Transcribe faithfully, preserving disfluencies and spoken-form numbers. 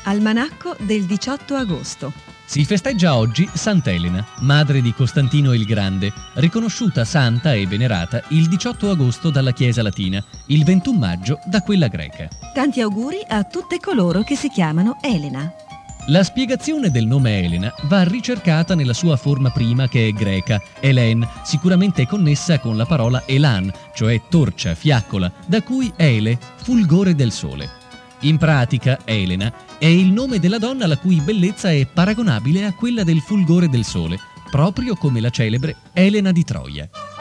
Almanacco del diciotto agosto. Si festeggia oggi Sant'Elena, madre di Costantino il Grande, riconosciuta santa e venerata il diciotto agosto dalla Chiesa latina, il ventuno maggio da quella greca. Tanti auguri a tutte coloro che si chiamano Elena. La spiegazione del nome Elena va ricercata nella sua forma prima, che è greca, Elen, sicuramente connessa con la parola elan, cioè torcia, fiaccola, da cui ele, fulgore del sole. In pratica, Elena è il nome della donna la cui bellezza è paragonabile a quella del fulgore del sole, proprio come la celebre Elena di Troia.